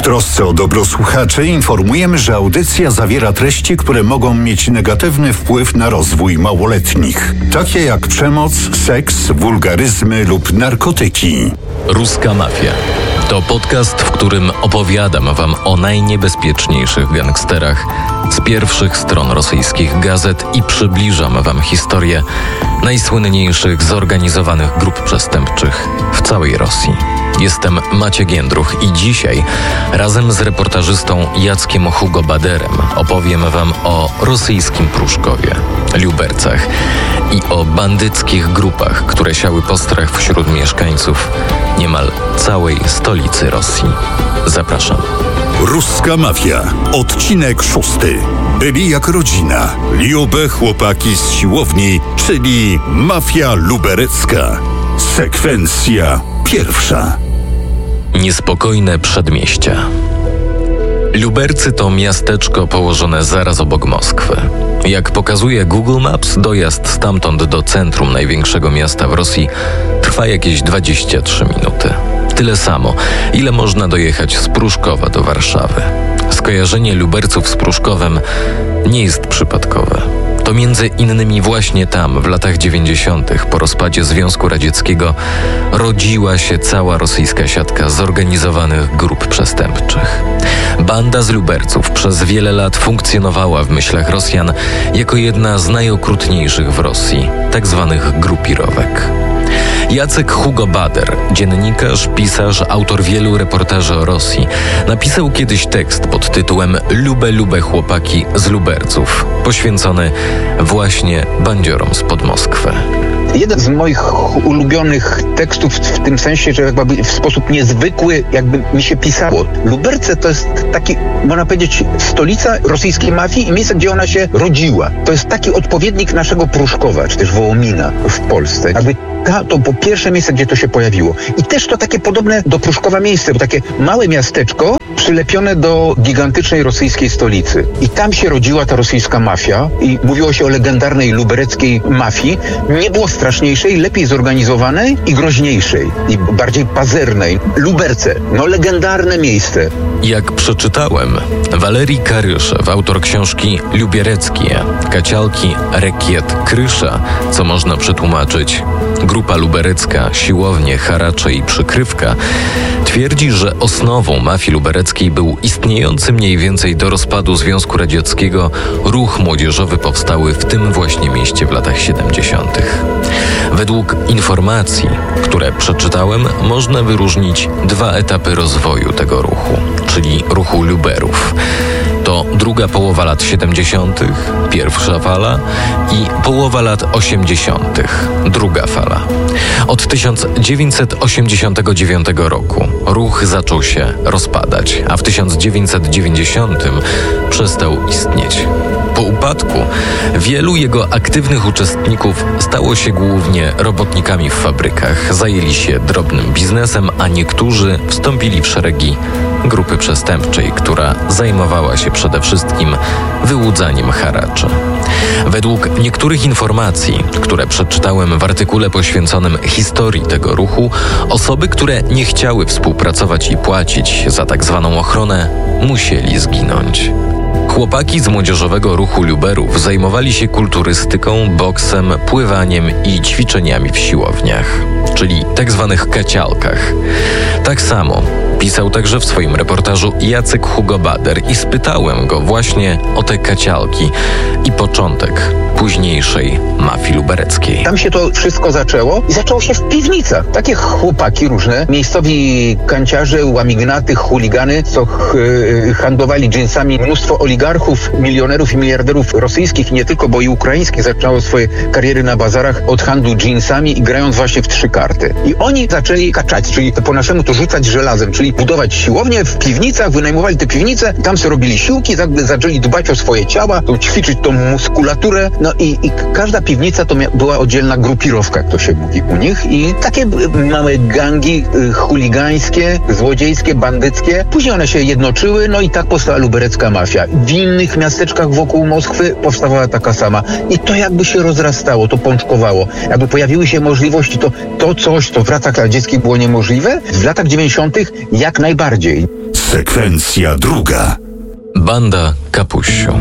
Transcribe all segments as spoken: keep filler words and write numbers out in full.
W trosce o dobro słuchaczy informujemy, że audycja zawiera treści, które mogą mieć negatywny wpływ na rozwój małoletnich, takie jak przemoc, seks, wulgaryzmy lub narkotyki. Ruska Mafia to podcast, w którym opowiadam wam o najniebezpieczniejszych gangsterach z pierwszych stron rosyjskich gazet i przybliżam wam historię najsłynniejszych zorganizowanych grup przestępczych w całej Rosji. Jestem Maciek Jędruch i dzisiaj razem z reportażystą Jackiem Hugo Baderem opowiem wam o rosyjskim Pruszkowie, Lubercach i o bandyckich grupach, które siały postrach wśród mieszkańców niemal całej stolicy Rosji. Zapraszam. Ruska Mafia. Odcinek szósty. Byli jak rodzina. Liube chłopaki z siłowni, czyli mafia luberecka. Sekwencja pierwsza. Niespokojne przedmieścia. Lubercy to miasteczko położone zaraz obok Moskwy. Jak pokazuje Google Maps, dojazd stamtąd do centrum największego miasta w Rosji trwa jakieś dwadzieścia trzy minuty. Tyle samo, ile można dojechać z Pruszkowa do Warszawy. Skojarzenie Luberców z Pruszkowem nie jest przypadkowe. To między innymi właśnie tam, w latach dziewięćdziesiątych, po rozpadzie Związku Radzieckiego, rodziła się cała rosyjska siatka zorganizowanych grup przestępczych. Banda z Luberców przez wiele lat funkcjonowała w myślach Rosjan jako jedna z najokrutniejszych w Rosji, tak zwanych grupirowek. Jacek Hugo Bader, dziennikarz, pisarz, autor wielu reportaży o Rosji, napisał kiedyś tekst pod tytułem Lube, lube chłopaki z Luberców, poświęcony właśnie bandziorom spod Moskwy. Jeden z moich ulubionych tekstów w tym sensie, że jakby w sposób niezwykły jakby mi się pisało. Luberce to jest taki, można powiedzieć, stolica rosyjskiej mafii i miejsce, gdzie ona się rodziła. To jest taki odpowiednik naszego Pruszkowa, czy też Wołomina w Polsce. Jakby ta, to było pierwsze miejsce, gdzie to się pojawiło. I też to takie podobne do Pruszkowa miejsce, bo takie małe miasteczko przylepione do gigantycznej rosyjskiej stolicy. I tam się rodziła ta rosyjska mafia i mówiło się o legendarnej lubereckiej mafii. Nie było straszniejszej, lepiej zorganizowanej i groźniejszej i bardziej pazernej. Luberce, no legendarne miejsce. Jak przeczytałem, Walerii Karyszew, autor książki Lubiereckie, Kacialki, Rekiet, Krysza, co można przetłumaczyć grupa luberecka, siłownie, haracze i przykrywka, twierdzi, że osnową mafii lubereckiej był istniejący mniej więcej do rozpadu Związku Radzieckiego ruch młodzieżowy powstały w tym właśnie mieście w latach siedemdziesiątych. Według informacji, które przeczytałem, można wyróżnić dwa etapy rozwoju tego ruchu, czyli ruchu Luberów. To druga połowa lat siedemdziesiątych, pierwsza fala i połowa lat osiemdziesiątych, druga fala. Od tysiąc dziewięćset osiemdziesiątego dziewiątego roku ruch zaczął się rozpadać, a w tysiąc dziewięćset dziewięćdziesiątym przestał istnieć. Po upadku wielu jego aktywnych uczestników stało się głównie robotnikami w fabrykach, zajęli się drobnym biznesem, a niektórzy wstąpili w szeregi grupy przestępczej, która zajmowała się przede wszystkim wyłudzaniem haraczy. Według niektórych informacji, które przeczytałem w artykule poświęconym historii tego ruchu, osoby, które nie chciały współpracować i płacić za tak zwaną ochronę, musieli zginąć. Chłopaki z młodzieżowego ruchu Luberów zajmowali się kulturystyką, boksem, pływaniem i ćwiczeniami w siłowniach, czyli tak zwanych kacialkach. Tak samo pisał także w swoim reportażu Jacek Hugo Bader i spytałem go właśnie o te kacialki i początek późniejszej mafii lubereckiej. Tam się to wszystko zaczęło i zaczęło się w piwnicach. Takie chłopaki różne, miejscowi kanciarze, łamignaty, chuligany, co ch- handlowali dżinsami. Mnóstwo oligarchów, milionerów i miliarderów rosyjskich, nie tylko, bo i ukraińskich, zaczynało swoje kariery na bazarach od handlu dżinsami i grając właśnie w trzy karty. I oni zaczęli kaczać, czyli po naszemu to rzucać żelazem, czyli budować siłownie w piwnicach, wynajmowali te piwnice, tam sobie robili siłki, zaczęli dbać o swoje ciała, ćwiczyć tą muskulaturę, no i, i każda piwnica to mia- była oddzielna grupirowka, jak to się mówi u nich, i takie małe gangi y, chuligańskie, złodziejskie, bandyckie. Później one się jednoczyły, no i tak powstała luberecka mafia. W innych miasteczkach wokół Moskwy powstawała taka sama. I to jakby się rozrastało, to pączkowało. Jakby pojawiły się możliwości, to, to coś, co w latach radzieckich było niemożliwe, w latach dziewięćdziesiątych jak najbardziej. Sekwencja druga. Banda Kapuściu.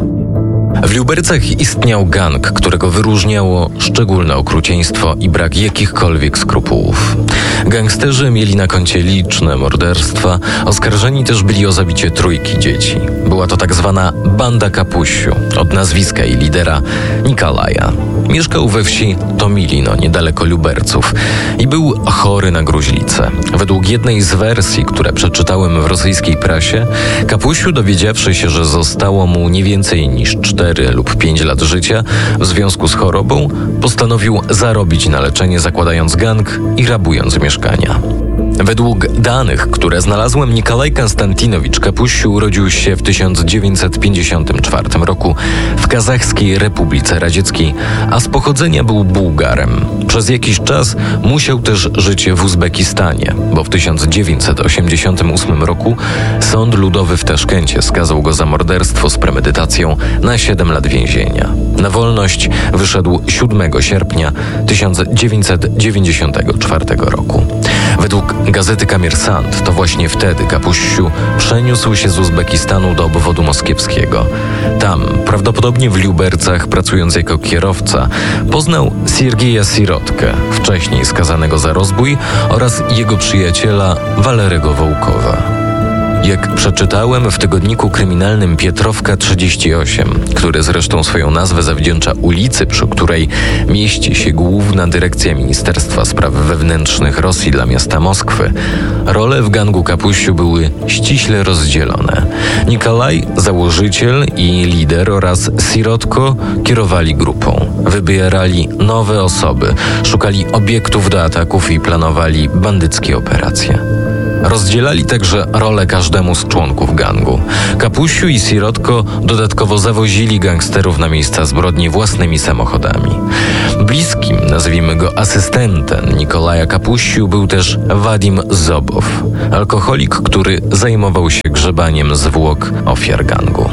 W Lubiercach istniał gang, którego wyróżniało szczególne okrucieństwo i brak jakichkolwiek skrupułów. Gangsterzy mieli na koncie liczne morderstwa, oskarżeni też byli o zabicie trójki dzieci. Była to tak zwana Banda Kapuściu, od nazwiska i lidera Nikolaja. Mieszkał we wsi Tomilino, niedaleko Lubierców i był chory na gruźlicę. Według jednej z wersji, które przeczytałem w rosyjskiej prasie, Kapuściu, dowiedziawszy się, że zostało mu nie więcej niż cztery lub pięć lat życia w związku z chorobą, postanowił zarobić na leczenie, zakładając gang i rabując mieszkania. Według danych, które znalazłem, Nikolaj Konstantinowicz Kapuściu urodził się w tysiąc dziewięćset pięćdziesiątym czwartym roku w Kazachskiej Republice Radzieckiej, a z pochodzenia był Bułgarem. Przez jakiś czas musiał też żyć w Uzbekistanie, bo w tysiąc dziewięćset osiemdziesiątym ósmym roku Sąd Ludowy w Taszkencie skazał go za morderstwo z premedytacją na siedem lat więzienia. Na wolność wyszedł siódmego sierpnia tysiąc dziewięćset dziewięćdziesiątego czwartego roku. Według gazety Kommersant to właśnie wtedy Kapuściu przeniósł się z Uzbekistanu do obwodu moskiewskiego. Tam, prawdopodobnie w Lubiercach, pracując jako kierowca, poznał Siergieja Sirotkę, wcześniej skazanego za rozbój, oraz jego przyjaciela Walerego Wołkowa. Jak przeczytałem w tygodniku kryminalnym Pietrowka trzydzieści osiem, który zresztą swoją nazwę zawdzięcza ulicy, przy której mieści się Główna Dyrekcja Ministerstwa Spraw Wewnętrznych Rosji dla miasta Moskwy, role w gangu Kapuściu były ściśle rozdzielone. Nikolaj, założyciel i lider, oraz Sirotko kierowali grupą. Wybierali nowe osoby, szukali obiektów do ataków i planowali bandyckie operacje. Rozdzielali także rolę każdemu z członków gangu. Kapuściu i Sirotko dodatkowo zawozili gangsterów na miejsca zbrodni własnymi samochodami. Bliskim, nazwijmy go asystentem Nikolaja Kapuściu, był też Wadim Zobow, alkoholik, który zajmował się grzebaniem zwłok ofiar gangu.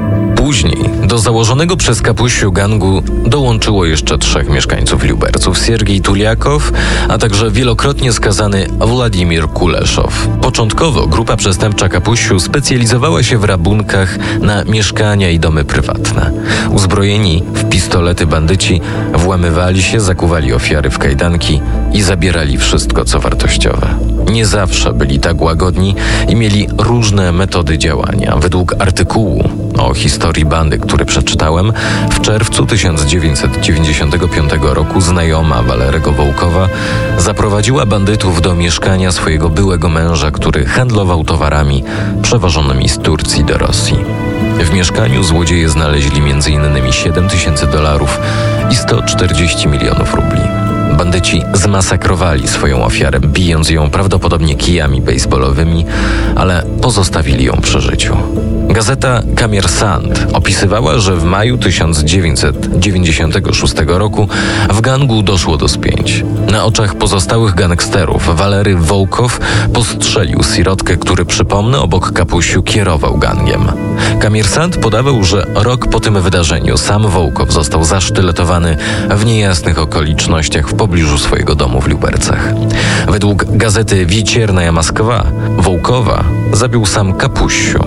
Później do założonego przez Kapuściu gangu dołączyło jeszcze trzech mieszkańców Lubierców: Siergiej Tuliakow, a także wielokrotnie skazany Władimir Kuleszow. Początkowo grupa przestępcza Kapuściu specjalizowała się w rabunkach na mieszkania i domy prywatne. Uzbrojeni w pistolety bandyci włamywali się, zakuwali ofiary w kajdanki i zabierali wszystko, co wartościowe. Nie zawsze byli tak łagodni i mieli różne metody działania. Według artykułu o historii bandy, który przeczytałem, w czerwcu tysiąc dziewięćset dziewięćdziesiątego piątego roku znajoma Walerego Wołkowa zaprowadziła bandytów do mieszkania swojego byłego męża, który handlował towarami przewożonymi z Turcji do Rosji. W mieszkaniu złodzieje znaleźli między innymi siedem tysięcy dolarów i sto czterdzieści milionów rubli. Bandyci zmasakrowali swoją ofiarę, bijąc ją prawdopodobnie kijami bejsbolowymi, ale pozostawili ją przy życiu. Gazeta Kommersant opisywała, że w maju tysiąc dziewięćset dziewięćdziesiątego szóstego roku w gangu doszło do spięć. Na oczach pozostałych gangsterów Walery Wołkow postrzelił Sirotkę, który, przypomnę, obok Kapuściu kierował gangiem. Kommersant podawał, że rok po tym wydarzeniu sam Wołkow został zasztyletowany w niejasnych okolicznościach w pobliżu swojego domu w Lubiercach. Według gazety Wieciernaja Moskwa Wołkowa zabił sam Kapuściu.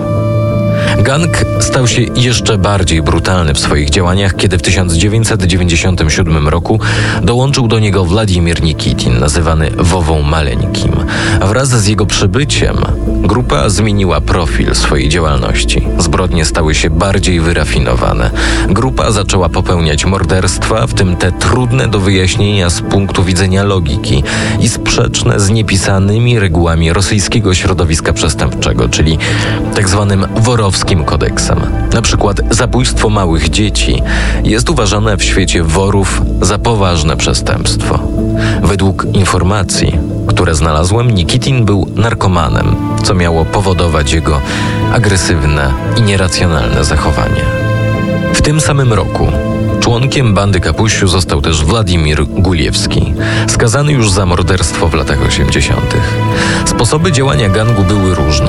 Gang stał się jeszcze bardziej brutalny w swoich działaniach, kiedy w tysiąc dziewięćset dziewięćdziesiątym siódmym roku dołączył do niego Władimir Nikitin, nazywany Wową Maleńkim. Wraz z jego przybyciem grupa zmieniła profil swojej działalności. Zbrodnie stały się bardziej wyrafinowane. Grupa zaczęła popełniać morderstwa, w tym te trudne do wyjaśnienia z punktu widzenia logiki i sprzeczne z niepisanymi regułami rosyjskiego środowiska przestępczego, czyli tak zwanym worowskim kodeksem. Na przykład zabójstwo małych dzieci jest uważane w świecie worów za poważne przestępstwo. Według informacji, które znalazłem, Nikitin był narkomanem, co miało powodować jego agresywne i nieracjonalne zachowanie. W tym samym roku członkiem bandy Kapuściu został też Władimir Guliewski, skazany już za morderstwo w latach osiemdziesiątych. Sposoby działania gangu były różne.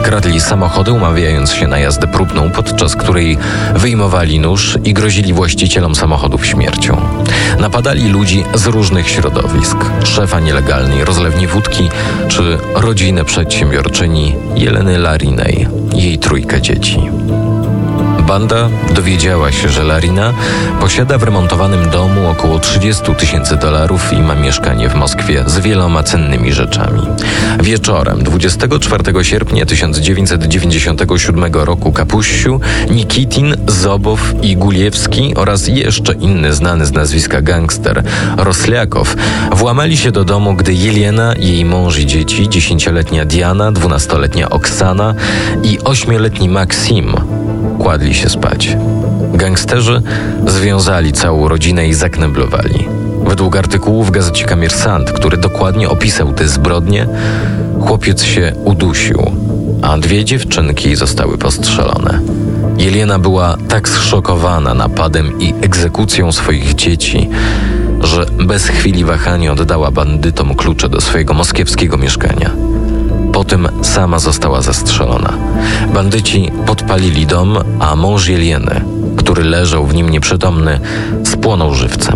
Kradli samochody, umawiając się na jazdę próbną, podczas której wyjmowali nóż i grozili właścicielom samochodów śmiercią. Napadali ludzi z różnych środowisk, szefa nielegalnej rozlewni wódki czy rodzinę przedsiębiorczyni Jeleny Larinej i jej trójkę dzieci. Banda dowiedziała się, że Larina posiada w remontowanym domu około trzydzieści tysięcy dolarów i ma mieszkanie w Moskwie z wieloma cennymi rzeczami. Wieczorem dwudziestego czwartego sierpnia tysiąc dziewięćset dziewięćdziesiątego siódmego roku Kapuściu, Nikitin, Zobow i Guliewski oraz jeszcze inny znany z nazwiska gangster Rosliakow włamali się do domu, gdy Jelena, jej mąż i dzieci, dziesięcioletnia Diana, dwunastoletnia Oksana i ośmioletni Maksim kładli się spać. Gangsterzy związali całą rodzinę i zakneblowali. Według artykułu w gazecie Kommersant, który dokładnie opisał te zbrodnie, chłopiec się udusił, a dwie dziewczynki zostały postrzelone. Jelena była tak zszokowana napadem i egzekucją swoich dzieci, że bez chwili wahania oddała bandytom klucze do swojego moskiewskiego mieszkania. Potem sama została zastrzelona. Bandyci podpalili dom, a mąż Jeleny, który leżał w nim nieprzytomny, spłonął żywcem.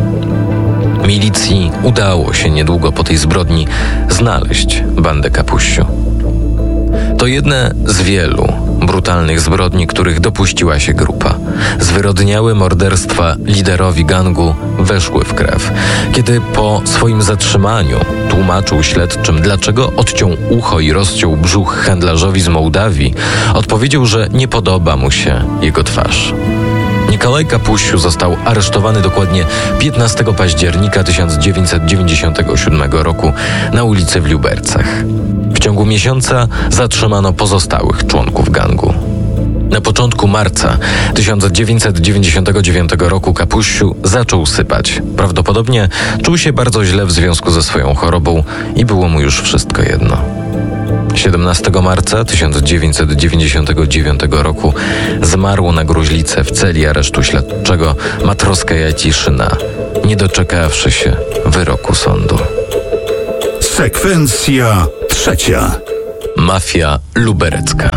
Milicji udało się niedługo po tej zbrodni znaleźć bandę Kapuściu. To jedne z wielu brutalnych zbrodni, których dopuściła się grupa. Zwyrodniałe morderstwa liderowi gangu weszły w krew. Kiedy po swoim zatrzymaniu tłumaczył śledczym, dlaczego odciął ucho i rozciął brzuch handlarzowi z Mołdawii, odpowiedział, że nie podoba mu się jego twarz. Nikolaj Kapuściu został aresztowany dokładnie piętnastego października tysiąc dziewięćset dziewięćdziesiątego siódmego roku na ulicy w Lubercach. W ciągu miesiąca zatrzymano pozostałych członków gangu. Na początku marca tysiąc dziewięćset dziewięćdziesiątego dziewiątego roku Kapuściu zaczął sypać. Prawdopodobnie czuł się bardzo źle w związku ze swoją chorobą i było mu już wszystko jedno. siedemnastego marca tysiąc dziewięćset dziewięćdziesiątego dziewiątego roku zmarł na gruźlicę w celi aresztu śledczego Matroska Jaciszyna, nie doczekawszy się wyroku sądu. Sekwencja trzecia. Mafia luberecka.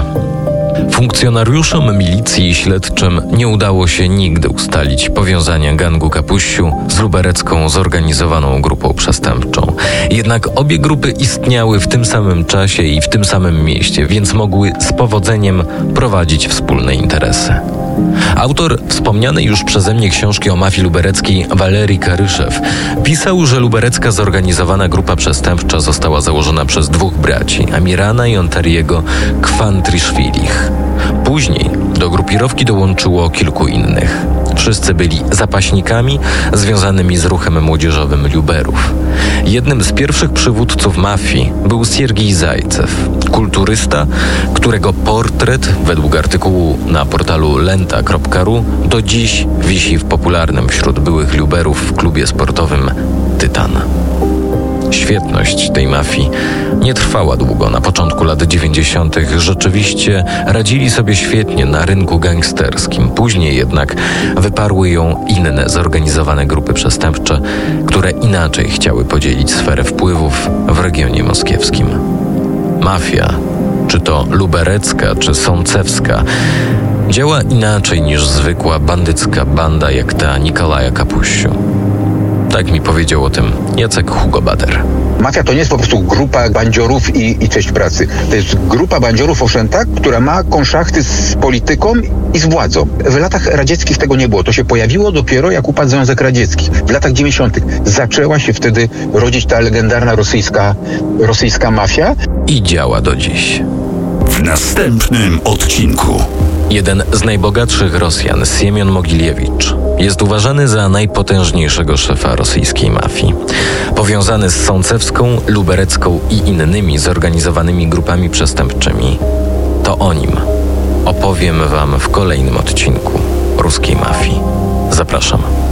Funkcjonariuszom milicji i śledczym nie udało się nigdy ustalić powiązania gangu Kapuściu z luberecką zorganizowaną grupą przestępczą. Jednak obie grupy istniały w tym samym czasie i w tym samym mieście, więc mogły z powodzeniem prowadzić wspólne interesy. Autor wspomnianej już przeze mnie książki o mafii lubereckiej Walerii Karyszew pisał, że luberecka zorganizowana grupa przestępcza została założona przez dwóch braci, Amirana i Ontariego Kwantriszwilich. Później do grupirowki dołączyło kilku innych. Wszyscy byli zapaśnikami związanymi z ruchem młodzieżowym Luberów. Jednym z pierwszych przywódców mafii był Siergiej Zajcew, kulturysta, którego portret, według artykułu na portalu lenta kropka ru, do dziś wisi w popularnym wśród byłych Luberów klubie sportowym Tytan. Świetność tej mafii nie trwała długo. Na początku lat dziewięćdziesiątych rzeczywiście radzili sobie świetnie na rynku gangsterskim. Później jednak wyparły ją inne zorganizowane grupy przestępcze, które inaczej chciały podzielić sferę wpływów w regionie moskiewskim. Mafia, czy to luberecka, czy sącewska, działa inaczej niż zwykła bandycka banda jak ta Nikolaja Kapuściu. Tak mi powiedział o tym Jacek Hugobader. Mafia to nie jest po prostu grupa bandziorów i, i cześć pracy. To jest grupa bandziorów, owszem tak, która ma konszachty z polityką i z władzą. W latach radzieckich tego nie było. To się pojawiło dopiero jak upadł Związek Radziecki. W latach dziewięćdziesiątych zaczęła się wtedy rodzić ta legendarna rosyjska, rosyjska mafia. I działa do dziś. W następnym odcinku. Jeden z najbogatszych Rosjan, Siemion Mogiliewicz, jest uważany za najpotężniejszego szefa rosyjskiej mafii. Powiązany z sącewską, luberecką i innymi zorganizowanymi grupami przestępczymi. To o nim opowiem wam w kolejnym odcinku Ruskiej Mafii. Zapraszam.